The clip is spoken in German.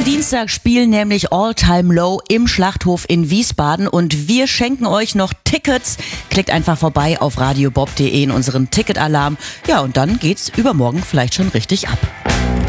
Am Dienstag spielen nämlich All Time Low im Schlachthof in Wiesbaden und wir schenken euch noch Tickets. Klickt einfach vorbei auf radiobob.de in unseren Ticketalarm. Ja, und dann geht's übermorgen vielleicht schon richtig ab.